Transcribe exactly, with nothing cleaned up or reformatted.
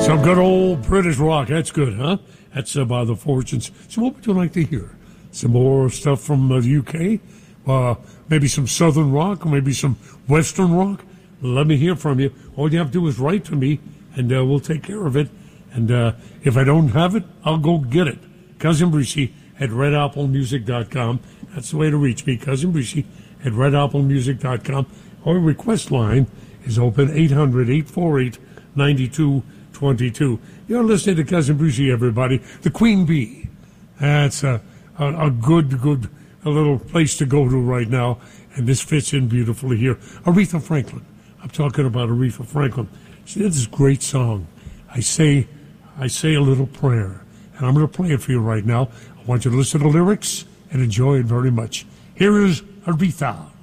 Some good old British rock. That's good, huh? That's uh, by the Fortunes. So what would you like to hear? Some more stuff from uh, the U K? Uh, maybe some Southern rock, or maybe some Western rock? Let me hear from you. All you have to do is write to me, and uh, we'll take care of it. And uh, if I don't have it, I'll go get it. Cousin Brucey at red apple music dot com. That's the way to reach me, Cousin Brucey at red apple music dot com. Our request line is open, eight hundred, eight four eight, nine two two two. You're listening to Cousin Brucey, everybody. The Queen Bee. That's a, a, a good, good a little place to go to right now, and this fits in beautifully here. Aretha Franklin. I'm talking about Aretha Franklin. She did this great song. I say, I say a little prayer, and I'm going to play it for you right now. I want you to listen to the lyrics and enjoy it very much. Here is Aretha.